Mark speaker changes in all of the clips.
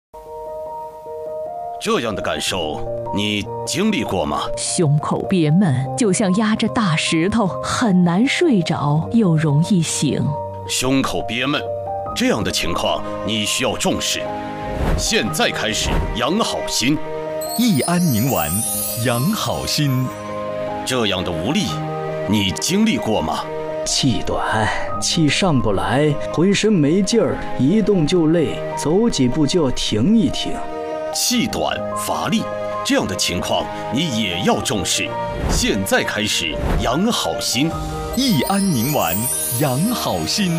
Speaker 1: 这样的感受你经历过吗？
Speaker 2: 胸口憋闷，就像压着大石头，很难睡着，又容易醒。
Speaker 1: 胸口憋闷，这样的情况你需要重视。现在开始养好心，
Speaker 3: 益安宁丸养好心。
Speaker 1: 这样的无力，你经历过吗？
Speaker 4: 气短，气上不来，浑身没劲儿，一动就累，走几步就要停一停。
Speaker 1: 气短乏力，这样的情况你也要重视。现在开始养好心，
Speaker 3: 益安宁丸养好心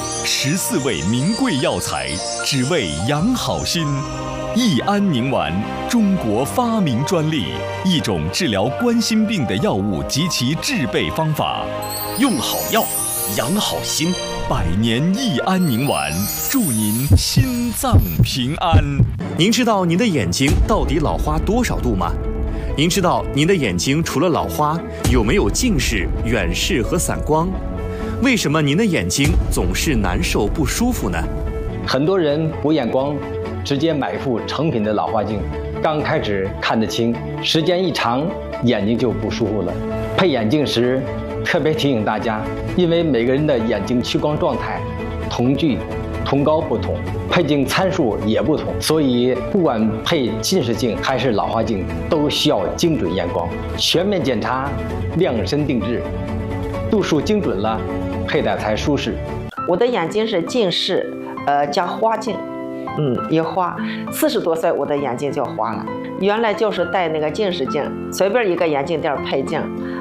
Speaker 3: ，14味名贵药材，只为养好心。益安宁丸，中国发明专利，一种治疗冠心病的药物及其制备方法。
Speaker 1: 用好药，养好心。
Speaker 3: 100年益安宁丸，祝您心脏平安。
Speaker 5: 您知道您的眼睛到底老花多少度吗？您知道您的眼睛除了老花，有没有近视、远视和散光？为什么您的眼睛总是难受不舒服呢？
Speaker 6: 很多人补眼光，直接买一副成品的老花镜，刚开始看得清，时间一长，眼睛就不舒服了。配眼镜时，特别提醒大家，因为每个人的眼睛屈光状态、瞳距、瞳高不同，配镜参数也不同，所以不管配近视镜还是老花镜，都需要精准验光，全面检查，量身定制，度数精准了，佩戴才舒适。
Speaker 7: 我的眼睛是近视，加花镜，一花，40多岁我的眼睛就花了。原来就是戴那个近视镜，随便一个眼镜店配镜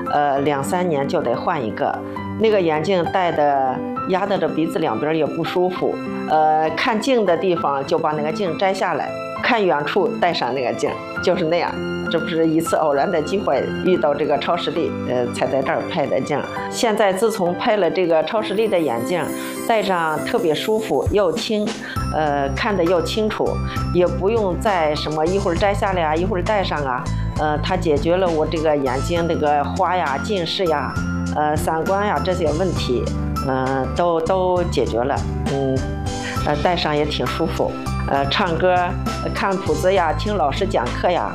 Speaker 7: ，2、3年就得换一个。那个眼镜戴的压得着鼻子两边也不舒服，看近的地方就把那个镜摘下来，看远处戴上那个镜，就是那样。这不是一次偶然的机会遇到这个超视力，才在这儿配的镜。现在自从配了这个超视力的眼镜，戴上特别舒服又轻，看得又清楚，也不用再什么一会儿摘下来啊，一会儿戴上啊，它解决了我这个眼睛那个花呀、近视呀、散光呀这些问题，都解决了。戴上也挺舒服。唱歌、看谱子呀、听老师讲课呀。